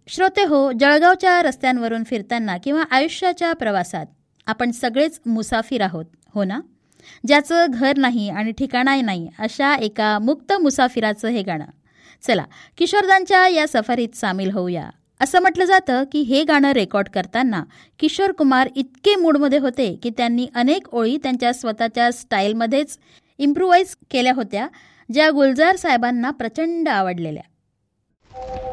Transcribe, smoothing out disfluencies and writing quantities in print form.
श्रोते हो, जळगावच्या रस्त्यांवरून फिरताना किंवा आयुष्याच्या प्रवासात आपण सगळेच मुसाफिर आहोत, हो ना? ज्याचं घर नाही आणि ठिकाणाही नाही, अशा एका मुक्त मुसाफिराचं हे गाणं. चला, किशोरदांच्या या सफरीत सामील होऊया. असं म्हटलं जातं की हे गाणं रेकॉर्ड करताना किशोर कुमार इतके मूडमध्ये होते की त्यांनी अनेक ओळी त्यांच्या स्वतःच्या स्टाईलमध्येच इम्प्रूव्हाइज केल्या होत्या, ज्या गुलजार साहेबांना प्रचंड आवडलेल्या.